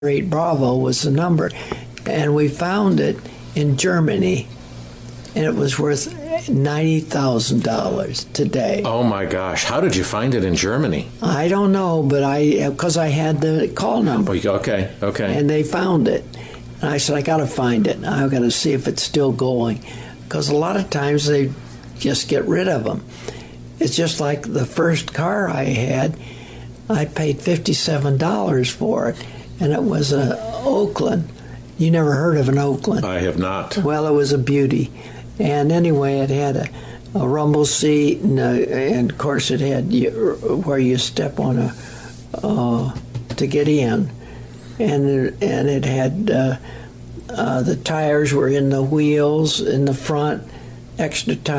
8 Bravo was the number, and we found it in Germany, and it was worth $90,000 today. Oh my gosh! How did you find it in Germany? I don't know, but because I had the call number. Okay. And they found it. And I said, I got to find it. I've got to see if it's still going, because a lot of times they just get rid of them. It's just like the first car I had. I paid $57 for it, and it was a Oakland. You never heard of an Oakland? I have not. Well, it was a beauty. And anyway, it had a rumble seat, and of course it had where you step on to get in. And it had the tires were in the wheels in the front, extra tires.